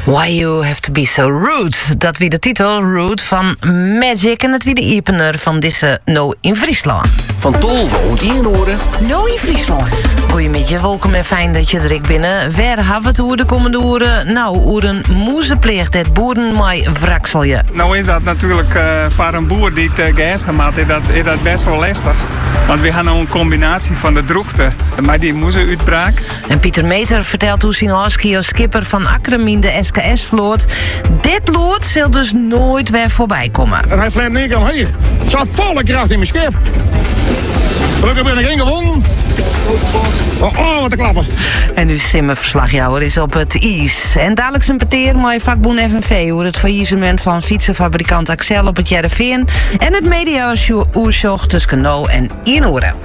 Why You Have To Be So Rude. Dat wie de titel Rude van Magic en het wie de opener van deze No in Friesland. Van Tolve en Inhoren. No in Friesland. Goedemiddag, welkom en fijn dat je er binnen. Waar hebben we het hoe de komende uren? Nou, hoe een moezenplicht, dat boeren mij wraksel je. Nou is dat natuurlijk voor een boer die het gas gemaakt is dat best wel lastig. Want we gaan nou een combinatie van de droogte met die moezenuitbraak. En Pieter Meter vertelt hoe zijn husky als skipper van Akkerem de SKS-vloot. Dit lood zal dus nooit weer voorbij komen. En hij vlemt neer omheen. Zat volle kracht in mijn schip. Gelukkig ben ik ingewonnen. Oh, wat te klappen. En nu simmerverslagjouwer is op het ijs. En dadelijk zijn peteer met vakboen FNV hoe het faillissement van fietsenfabrikant Axel op het Jereveen en het media-oersjoch tussen No en Inhoren.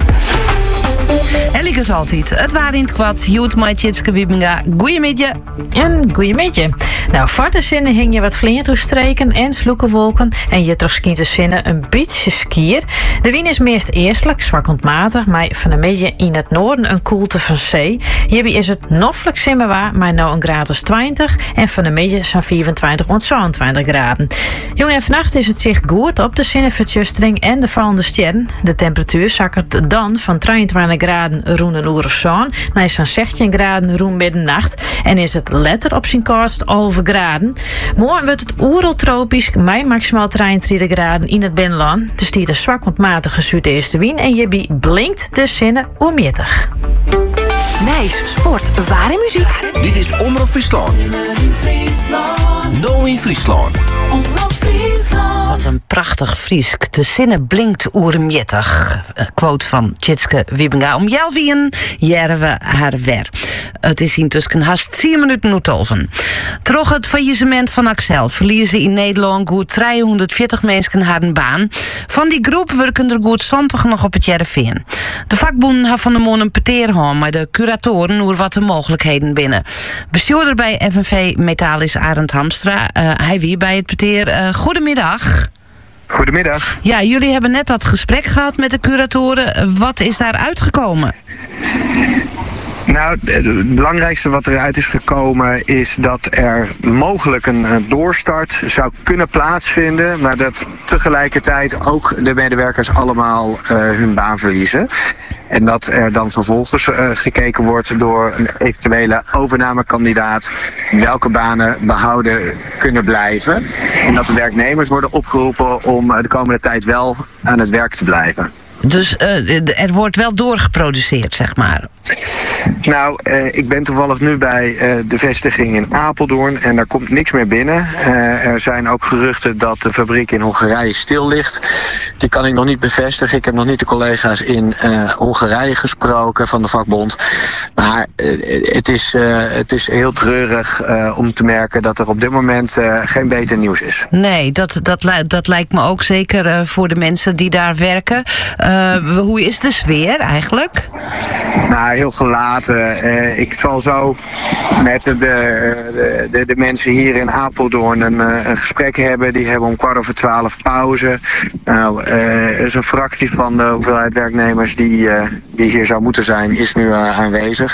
En liek als altijd, het waren in het kwad. Joet, mij Tjitske Wiebinga. Goeiemiddag. En goeiemiddag. Nou, varte zinnen hing je wat vlindertoestreken en sloekenwolken. En je terugskiet zinnen een beetje skier. De wind is meest eerstelijk, zwak ontmatig. Maar van een beetje in het noorden een koelte van zee. Hierbij is het noffelijk simmerwaar, maar nou een graad is 20. En van een beetje zo'n 24 tot 22 graden. Jong, en vannacht is het zich goed op de zinnenvertjustering en de vallende sterren. De temperatuur zakkert dan van 23 graden roen een uur of zo naar zo'n 16 graden roen middernacht. En is het letter op zijn kost over graden. Morgen wordt het oereltropisch, met maximaal 23 graden in het binnenland. Er stiert een zwak ontmatige zuidestenwind en je blinkt de zinnen omjittig. Nijs, sport, waar en muziek. Dit is Omroep Friesland. No in Friesland. Wat een prachtig Friesk. De zinnen blinkt oermjettig. Quote van Tjitske Wiebinga. Om Jelvien jaren we haar weer. Het is intussen haast 10 minuten uitolven. Troch het faillissement van Axel verliezen in Nederland goed 340 mensen haar baan. Van die groep werken er goed 20 nog op het Jereveen. De vakbonden hebben van de morgen een peteer gehad met de curatoren over wat de mogelijkheden binnen. Bestuurder bij FNV Metaal is Arend Hamstra. Hij wie bij het peteer. Goedemiddag. Goedemiddag. Ja, jullie hebben net dat gesprek gehad met de curatoren. Wat is daar uitgekomen? Nou, het belangrijkste wat eruit is gekomen is dat er mogelijk een doorstart zou kunnen plaatsvinden, maar dat tegelijkertijd ook de medewerkers allemaal hun baan verliezen. En dat er dan vervolgens gekeken wordt door een eventuele overnamekandidaat welke banen behouden kunnen blijven. En dat de werknemers worden opgeroepen om de komende tijd wel aan het werk te blijven. Dus er wordt wel doorgeproduceerd, zeg maar. Nou, ik ben toevallig nu bij de vestiging in Apeldoorn en daar komt niks meer binnen. Er zijn ook geruchten dat de fabriek in Hongarije stil ligt. Die kan ik nog niet bevestigen. Ik heb nog niet de collega's in Hongarije gesproken van de vakbond. Maar het is heel treurig om te merken dat er op dit moment geen beter nieuws is. Nee, dat lijkt me ook zeker voor de mensen die daar werken. Hoe is de sfeer eigenlijk? Nou, heel gelaten. Ik zal zo met de mensen hier in Apeldoorn een gesprek hebben. Die hebben om 11:15 pauze. Nou, er is een fractie van de hoeveelheid werknemers die hier zou moeten zijn, is nu aanwezig.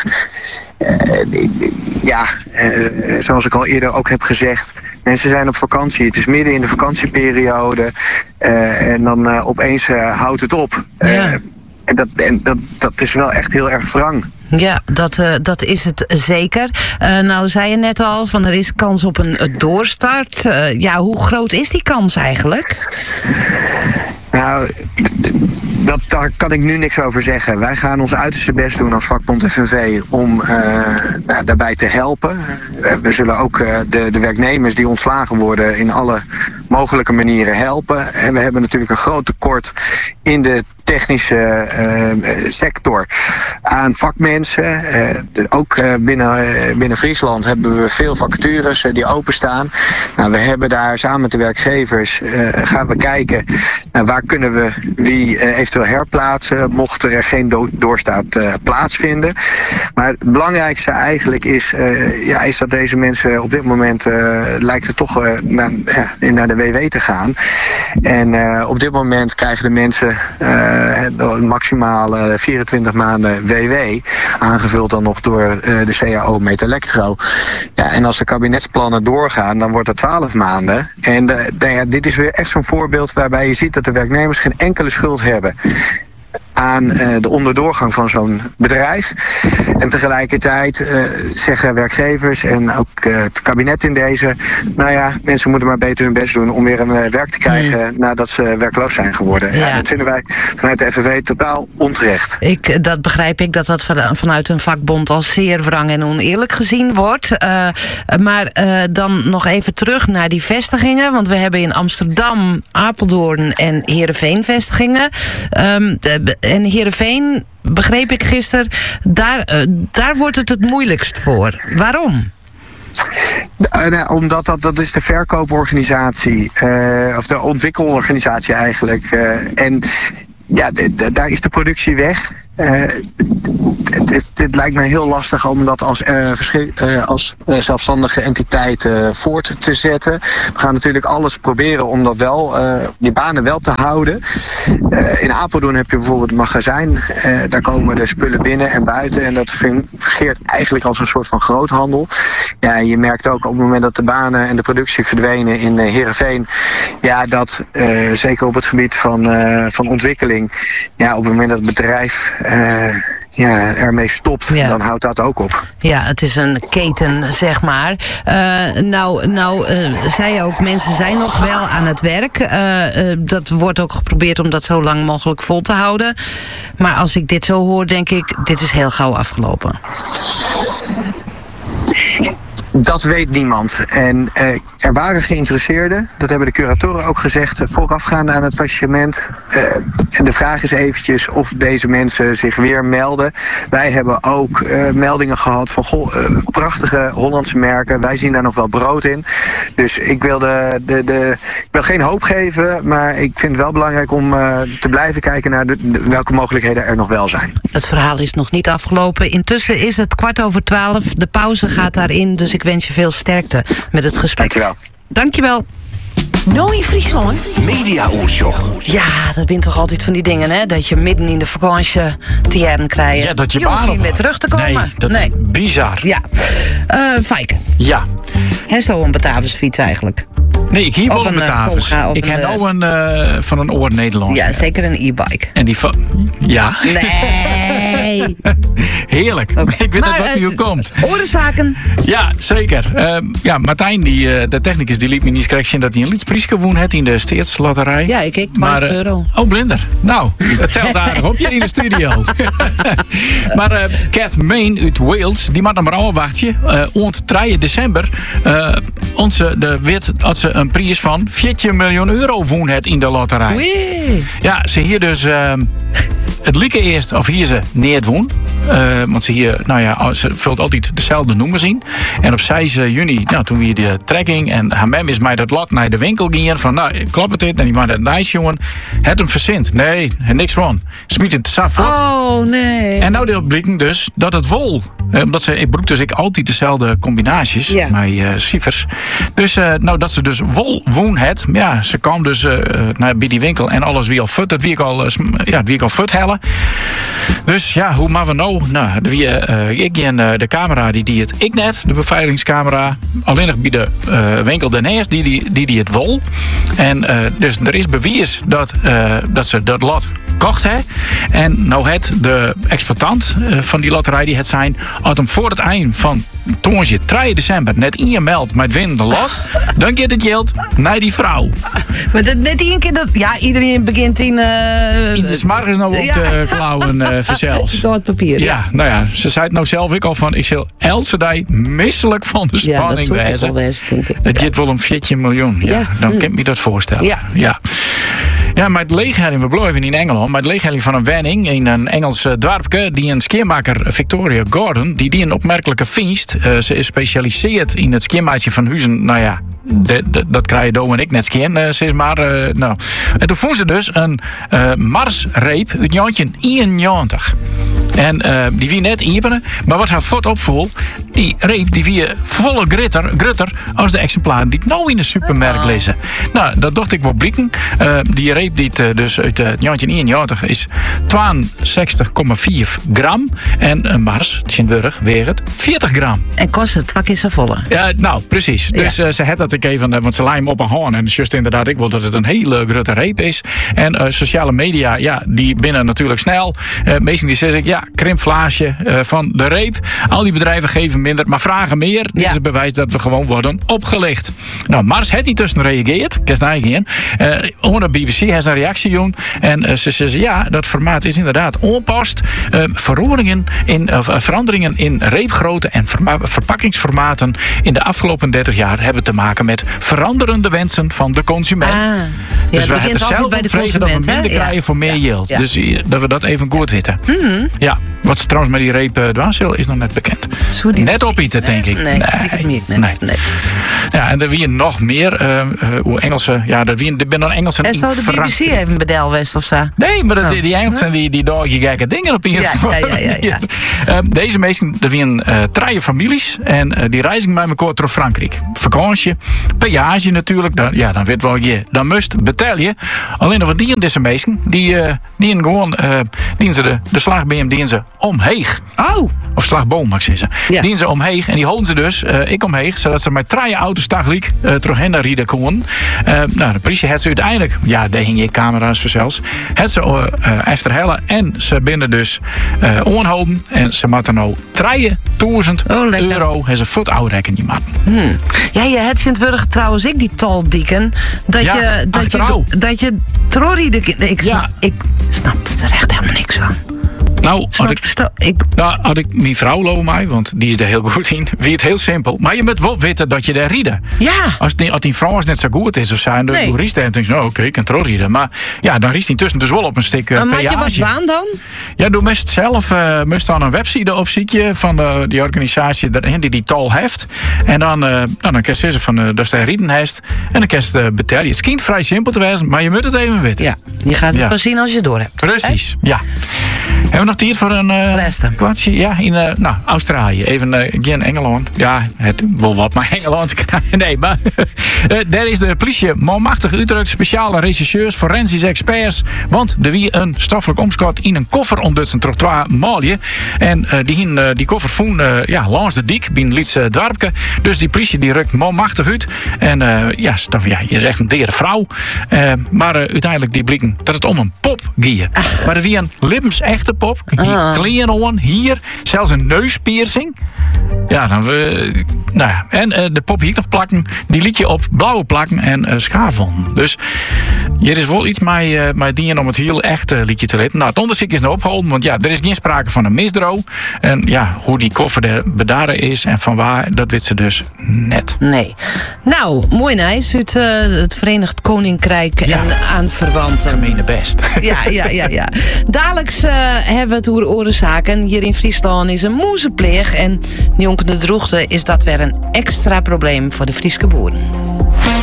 Zoals ik al eerder ook heb gezegd, mensen zijn op vakantie. Het is midden in de vakantieperiode. En dan opeens houdt het op. Ja. En dat is wel echt heel erg wrang. Ja, dat is het zeker. Nou zei je net al, van er is kans op een doorstart. Hoe groot is die kans eigenlijk? Nou, daar kan ik nu niks over zeggen. Wij gaan ons uiterste best doen als vakbond FNV om daarbij te helpen. We zullen ook de werknemers die ontslagen worden in alle mogelijke manieren helpen. En we hebben natuurlijk een groot tekort in de technische sector aan vakmensen. Ook binnen Friesland hebben we veel vacatures die openstaan. Nou, we hebben daar samen met de werkgevers gaan we kijken waar kunnen we wie eventueel herplaatsen mocht er geen doorstart plaatsvinden. Maar het belangrijkste eigenlijk is dat deze mensen op dit moment lijkt het toch naar de WW te gaan. En op dit moment krijgen de mensen maximaal 24 maanden WW. Aangevuld dan nog door de CAO met Electro. Ja, en als de kabinetsplannen doorgaan, dan wordt het 12 maanden. En dit is weer echt zo'n voorbeeld waarbij je ziet dat de werknemers geen enkele schuld hebben aan de onderdoorgang van zo'n bedrijf. En tegelijkertijd zeggen werkgevers en ook het kabinet in deze, nou ja, mensen moeten maar beter hun best doen om weer een werk te krijgen nadat ze werkloos zijn geworden. Ja, dat vinden wij vanuit de FNV totaal onterecht. Dat begrijp ik, dat vanuit een vakbond als zeer wrang en oneerlijk gezien wordt. Maar dan nog even terug naar die vestigingen, want we hebben in Amsterdam, Apeldoorn en Heerenveen vestigingen. En Heerenveen, begreep ik gisteren, daar wordt het moeilijkst voor. Waarom? Omdat dat is de verkooporganisatie, of de ontwikkelorganisatie eigenlijk. En ja, daar is de productie weg. Het lijkt mij heel lastig om dat als zelfstandige entiteit voort te zetten. We gaan natuurlijk alles proberen om dat wel, die banen wel te houden. In Apeldoorn heb je bijvoorbeeld een magazijn. Daar komen de spullen binnen en buiten. En dat fungeert eigenlijk als een soort van groothandel. Ja, je merkt ook op het moment dat de banen en de productie verdwenen in Heerenveen. Ja, dat zeker op het gebied van ontwikkeling. Ja, op het moment dat het bedrijf ermee stopt, dan houdt dat ook op. Ja, het is een keten, zeg maar. Zei je ook, mensen zijn nog wel aan het werk. Dat wordt ook geprobeerd om dat zo lang mogelijk vol te houden. Maar als ik dit zo hoor, denk ik, dit is heel gauw afgelopen. Dat weet niemand. En er waren geïnteresseerden, dat hebben de curatoren ook gezegd, voorafgaande aan het faillissement. En de vraag is eventjes of deze mensen zich weer melden. Wij hebben ook meldingen gehad van prachtige Hollandse merken. Wij zien daar nog wel brood in. Dus ik wil ik wil geen hoop geven, maar ik vind het wel belangrijk om te blijven kijken naar welke mogelijkheden er nog wel zijn. Het verhaal is nog niet afgelopen. Intussen is het 11:15. De pauze gaat daarin, dus ik wens je veel sterkte met het gesprek. Dankjewel. Nooit Friesland. Media-oortjoch. Ja, dat bent toch altijd van die dingen, hè? Dat je midden in de vakantie te jaren krijgt. Ja, dat je hoeft niet meer terug te komen. Nee, dat is bizar. Ja. Fijke. Ja. Hij is al een Bataviasfiets eigenlijk. Nee, ik hier wel een Batavus. Ik heb nou van een oor Nederlands. Ja, zeker een e-bike. En die ja. Nee. Heerlijk. Okay. Ik weet dat wat nu komt. Oorzaken. Ja, zeker. Martijn, de technicus, die liet me niet correct zien dat hij een liedsprijs gewonnen had in de Steersloterij. Ja, ik maar euro. Oh, blinder. Nou, het telt aardig op je in de studio. Maar Cat Main uit Wales, die mag nog maar allemaal wachten. Ont 3 december had ze een prijs van 14 miljoen euro won het in de loterij. Wee. Ja, ze hier dus het lieke eerst, of hier ze neer won. Want ze vult altijd dezelfde noemen zien. En op 6 juni, toen weer de trekking. En haar mem is mij dat lot naar de winkel gaan. Van, klopt het dit? En die man dat nice jongen. Het hem verzint. Nee, niks van. Smiet het saf voort. Oh, nee. En nou blijkt dus dat het wol. Omdat ik broek dus altijd dezelfde combinaties. Ja. Met ciphers. Dus dat ze dus wol woon het. Ja, ze kwam dus bij die winkel. En alles wie al fut. Het wie ik al fut hellen. Dus ja, hoe maar we nou? Nou, ik en de camera die het ik net, de beveiligingscamera, alleen nog bij de winkel daarnaast die het wol. En dus er is bewijs dat ze dat lot kocht hè. En nou het de exploitant van die loterij die het zijn, had hem voor het eind van toonsje 3 december net in je meldt met winnende lot, dan gaat het geld naar die vrouw. Maar dat net één keer dat, ja, iedereen begint in de smarters nou op de klauwen verzels. Door het papier. Ja, nou ja, ze zei het nou zelf ik al van, ik zal elke dag misselijk van de spanning wezen. Het gaat wel om 14 miljoen. Ja, dan kan ik me dat voorstellen. Ja. Ja, maar het leeghelling, we blijven in Engeland, maar het leeghelling van een wenning in een Engels dorpje, die een skiermaker Victoria Gordon, die een opmerkelijke vindst. Ze is gespecialiseerd in het skiermaatje van huizen, dat krijg je Doe en ik net skien, zeg maar. Nou. En toen vonden ze dus een Marsreep uit 1991. En die wie net iepenen, maar wat haar fort opvoel, die reep die wie volle grutter als de exemplaren die ik nou in de supermarkt lezen. Nou, dat dacht ik wel blikken. Die reep die dus uit 1991 is 62,4 gram. En een Mars, Tjenburg, weegt het 40 gram. En kost het 2 keer zo volle. Ja, nou, precies. Dus ze had dat ik even, want ze laaien hem op een hoorn. En just inderdaad, ik wil dat het een hele grote reep is. En sociale media, ja, die binnen natuurlijk snel. Meestal die zeggen, ja, krimpflage van de reep. Al die bedrijven geven minder, maar vragen meer. Dit is het bewijs dat we gewoon worden opgelicht. Nou, Mars heeft niet tussen reageerd. Onder BBC heeft ze een reactie doen. En ze zeggen, ja, dat formaat is inderdaad onpast. Veranderingen in reepgrootte en verpakkingsformaten in de afgelopen 30 jaar hebben te maken met veranderende wensen van de consument. Dus we hebben zelf bij de consument, dat we minder krijgen voor meer yield. Ja. Dus dat we dat even goed weten. Ja, wat ze trouwens met die reep dwaasil is nog net bekend. Net opeten, denk ik. Nee. Ja, en er wie nog meer Engelse. Ja, er ben dan Engelsen. En zou de BBC even bedel west of zo? Nee, maar die Engelsen die daar je gekke dingen op in. Ja. Deze meesten, er wie drie families en die reizen bij elkaar door Frankrijk. Vakantie, peage natuurlijk. Dan weet wel je, dan moest betel je. Alleen nog wat die deze meesten, die gewoon de slagbeem dienen ze omheeg. Oh! Of slagboom, mag ik zeggen. Ja. Dienen ze omheeg en die houden ze dus ik omheeg, zodat ze met 3 auto's tegelijk terug hen naar Rieden komen. Nou, de politie had ze uiteindelijk, ja, daar hing je camera's voor zelfs, had ze achterhellen en ze binnen dus onhouden en ze moeten nou 3000 euro hebben ze voet uitrekken die man. Ja, je het vindt wurg trouwens ik die toldieken dat je trorrieden. Ik snap er echt helemaal niks van. Nou, had ik mijn vrouw lopen mij, want die is er heel goed in, wie het heel simpel. Maar je moet wel weten dat je daar rieden. Ja. Als die vrouw net zo goed is of zijn, dan riest hij en denkt, nou oké, ik kan terug rieden. Maar ja, dan riest hij tussen dus wel op een stuk peage. Maar je wat waan dan? Ja, doe meest zelf dan een website opzoeken van die organisatie die tol heeft. En dan kan je zeggen van dat je rieden heeft. En dan kan je betalen. Het klinkt vrij simpel te wezen, maar je moet het even weten. Ja, je gaat het pas zien als je het door hebt. Precies, ja. Hebben we nog tijd voor een kwartje? Ja, in Australië. Even geen Engeland. Ja, het wil wat, maar Engeland. Nee, maar daar is de politie manmachtig uitdrukt. Speciale rechercheurs, forensische experts. Want er wie een stoffelijk omschot in een koffer onder zijn trottoir malje. En die koffer voen langs de dik binnen Lietse dorpje. Dus die politie die rukt manmachtig uit. En je is echt een dere vrouw. Maar uiteindelijk die blikken dat het om een pop ging. Maar er wie een echte pop. Kleren on, hier. Zelfs een neuspiercing. Ja, dan en de pop hier nog plakken. Die liet je op blauwe plakken en schaafel. Dus hier is wel iets met dingen om het heel echt liedje te letten. Nou, het onderzoek is nou opgehouden. Want ja, er is geen sprake van een misdro. En ja, hoe die koffer de bedaren is en van waar, dat weet ze dus net. Nee. Nou, mooi nice. Uit het Verenigd Koninkrijk en aanverwanten. Gemene best. Ja. Dadelijks hebben we het over oorzaken. Hier in Friesland is een moezenpleeg. En Jonkende Droegte is dat weer een extra probleem voor de Friese boeren.